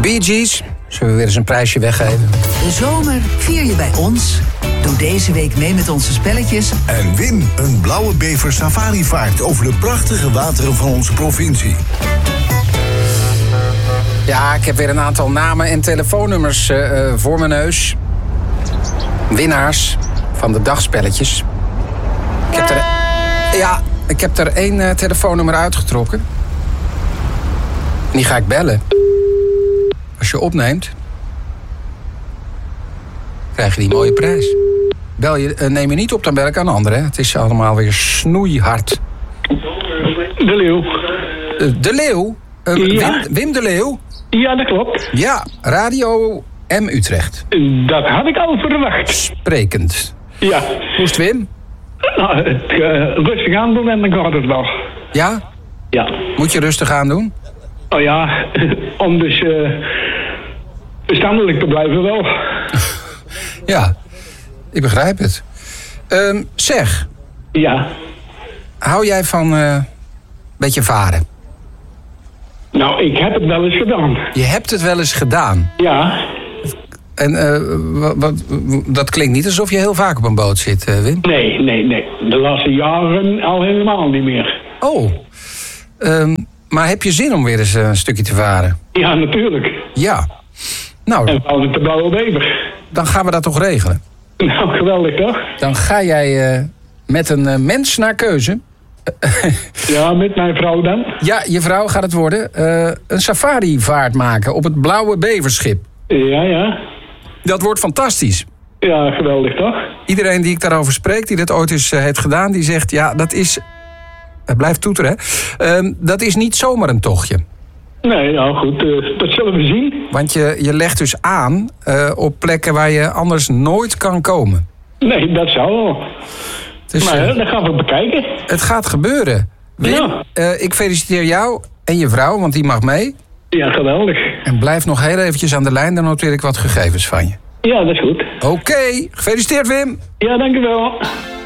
Bee Gees. Zullen we weer eens een prijsje weggeven? De zomer vier je bij ons. Doe deze week mee met onze spelletjes. En win een blauwe bever safarivaart over de prachtige wateren van onze provincie. Ja, ik heb weer een aantal namen en telefoonnummers voor mijn neus. Winnaars van de dagspelletjes. Ik heb er 1 telefoonnummer uitgetrokken. En die ga ik bellen. Als je opneemt, krijg je die mooie prijs. Neem je niet op, dan bel ik aan een ander. Hè? Het is allemaal weer snoeihard. De Leeuw. De Leeuw? Ja. Wim de Leeuw? Ja, dat klopt. Ja, Radio M Utrecht. Dat had ik al verwacht. Sprekend. Ja. Hoe is het, Wim? Nou, het rustig aan doen en dan gaat het wel. Ja? Ja. Moet je rustig aan doen? Oh ja, om dus verstandelijk te blijven wel. Ja, ik begrijp het. Zeg, Ja. hou jij van een beetje varen? Nou, ik heb het wel eens gedaan. Je hebt het wel eens gedaan. Ja. En dat klinkt niet alsof je heel vaak op een boot zit, Wim. Nee. De laatste jaren al helemaal niet meer. Oh, maar heb je zin om weer eens een stukje te varen? Ja, natuurlijk. Ja. Nou, En vooral met de blauwe bever. dan gaan we dat toch regelen. Nou, geweldig toch? Dan ga jij met een mens naar keuze. Ja, met mijn vrouw dan. Ja, je vrouw gaat het worden. Een safarivaart maken op het Blauwe Beverschip. Ja. Dat wordt fantastisch. Ja, geweldig toch? Iedereen die ik daarover spreek, die dat ooit eens heeft gedaan, die zegt, ja, dat is... blijft toeteren, hè? Dat is niet zomaar een tochtje. Nee, nou goed, dat zullen we zien. Want je legt dus aan op plekken waar je anders nooit kan komen. Nee, dat zou wel. Dus, Maar dat gaan we bekijken. het gaat gebeuren. Wim, ik feliciteer jou en je vrouw, want die mag mee. Ja, geweldig. En blijf nog heel eventjes aan de lijn, dan noteer ik wat gegevens van je. Ja, dat is goed. Oké, gefeliciteerd Wim. Ja, dankjewel.